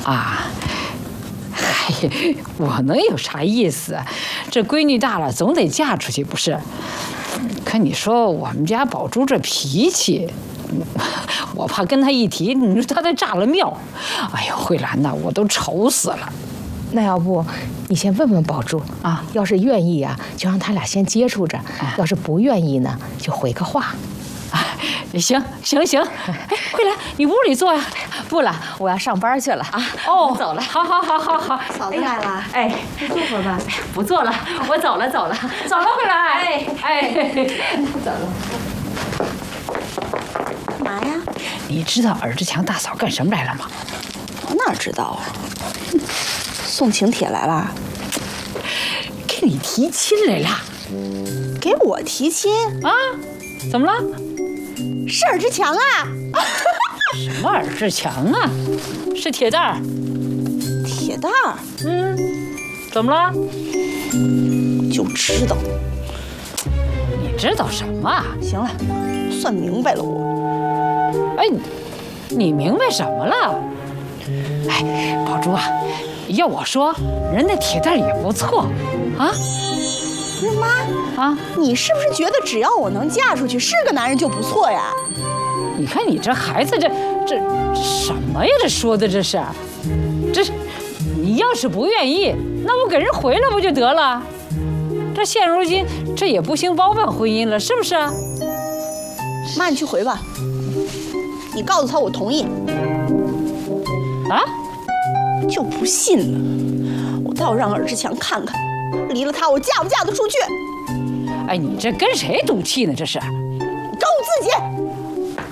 啊，嗨，我能有啥意思啊？这闺女大了，总得嫁出去不是？可你说我们家宝珠这脾气，我怕跟她一提，你说她再炸了庙。哎呦，慧兰呐，我都愁死了。 那要不你先问问宝珠啊，要是愿意啊，就让他俩先接触着；要是不愿意呢，就回个话。 行，哎，慧兰，你屋里坐呀。 不了，我要上班去了啊。 哦， 走了。 好。 嫂子来了， 哎， 坐会儿吧。 不坐了，我走了，慧兰。哎， 走了。干嘛呀？ 你知道尔志强大嫂干什么来了吗？ 我哪知道啊？送请帖来了。 给你提亲来了。 给我提亲啊？怎么了？ 是尔志强啊！ 什么尔志强啊？是铁蛋儿。 铁蛋儿？ 怎么了？ 就知道。 你知道什么啊？ 行了，算明白了我。 哎，你明白什么了？哎，宝珠啊，要我说，人家铁蛋儿也不错，啊？ 不是妈啊，你是不是觉得只要我能嫁出去，是个男人就不错呀？ 你看你这孩子，这什么呀？这说的这是，你要是不愿意，那我给人回来不就得了？这现如今这也不兴包办婚姻了，是不是？ 妈，你去回吧。你告诉他我同意。 啊？ 就不信了，我倒要让尔志强看看，离了他我嫁不嫁得出去。 哎，你这跟谁赌气呢？这是？ 跟我自己。